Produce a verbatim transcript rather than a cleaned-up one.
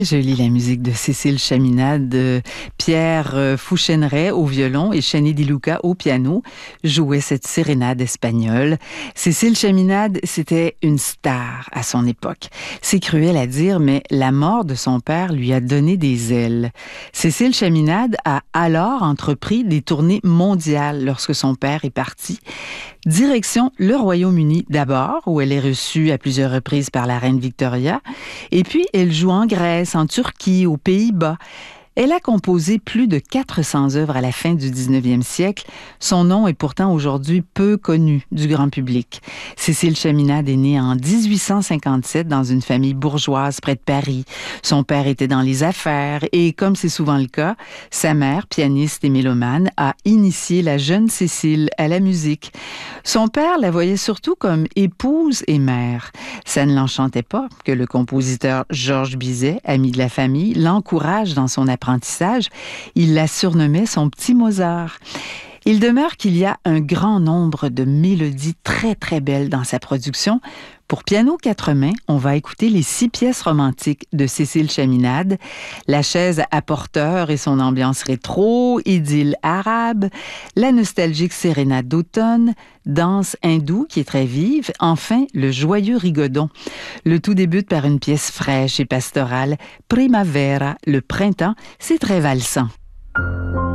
Je lis la musique de Cécile Chaminade, euh, Pierre euh, Fouchéneret au violon et Chani Di Luca au piano jouaient cette sérénade espagnole. Cécile Chaminade, c'était une star à son époque. C'est cruel à dire, mais la mort de son père lui a donné des ailes. Cécile Chaminade a alors entrepris des tournées mondiales lorsque son père est parti. Direction le Royaume-Uni d'abord, où elle est reçue à plusieurs reprises par la reine Victoria, et puis elle joue en Grèce, en Turquie, aux Pays-Bas. Elle a composé plus de quatre cents œuvres à la fin du dix-neuvième siècle. Son nom est pourtant aujourd'hui peu connu du grand public. Cécile Chaminade est née en dix-huit cent cinquante-sept dans une famille bourgeoise près de Paris. Son père était dans les affaires et, comme c'est souvent le cas, sa mère, pianiste et mélomane, a initié la jeune Cécile à la musique. Son père la voyait surtout comme épouse et mère. Ça ne l'enchantait pas que le compositeur Georges Bizet, ami de la famille, l'encourage dans son apprentissage. Il la surnommait son petit Mozart. Il demeure qu'il y a un grand nombre de mélodies très très belles dans sa production. Pour piano quatre mains, on va écouter les six pièces romantiques de Cécile Chaminade, La chaise à porteur et son ambiance rétro, Idylle arabe, la nostalgique sérénade d'automne, Danse hindoue qui est très vive, enfin le joyeux rigodon. Le tout débute par une pièce fraîche et pastorale, Primavera, le printemps, c'est très valsant.